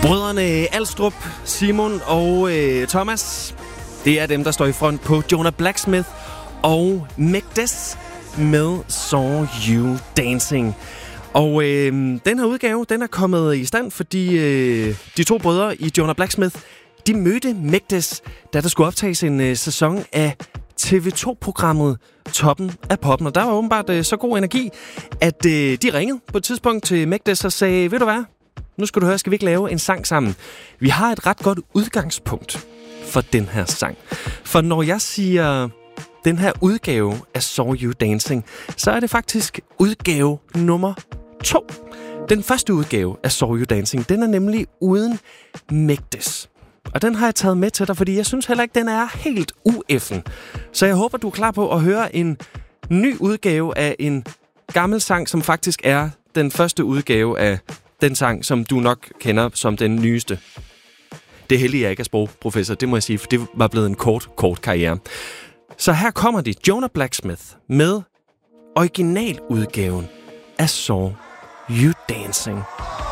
Brødrene Alstrup, Simon og Thomas, det er dem, der står i front på Jonah Blacksmith og Megdes med Saw You Dancing. Og den her udgave, den er kommet i stand, fordi de to brødre i Jonah Blacksmith, de mødte Megdes, da der skulle optages en sæson af TV2-programmet Toppen af Poppen. Og der var åbenbart så god energi, at de ringede på et tidspunkt til Megdes og sagde, ved du hvad, nu skal du høre, skal vi ikke lave en sang sammen? Vi har et ret godt udgangspunkt for den her sang. For når jeg siger den her udgave af Saw You Dancing, så er det faktisk udgave nummer 2. Den første udgave af Saw You Dancing, den er nemlig uden Megdes. Og den har jeg taget med til dig, fordi jeg synes heller ikke, den er helt ueffen. Så jeg håber, du er klar på at høre en ny udgave af en gammel sang, som faktisk er den første udgave af den sang, som du nok kender som den nyeste. Det er heldigt, jeg ikke er sprogprofessor, det må jeg sige, for det var blevet en kort karriere. Så her kommer de, Jonah Blacksmith, med originaludgaven af Saw You Dancing.